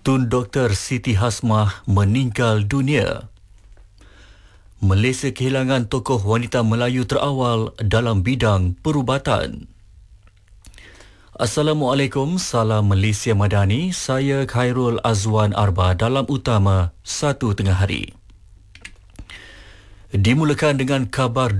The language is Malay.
Tun Dr. Siti Hasmah meninggal dunia. Malaysia kehilangan tokoh wanita Melayu terawal dalam bidang perubatan. Assalamualaikum, salam Malaysia Madani. Saya Khairul Azwan Arba dalam utama 1 tengah hari. Dimulakan dengan kabar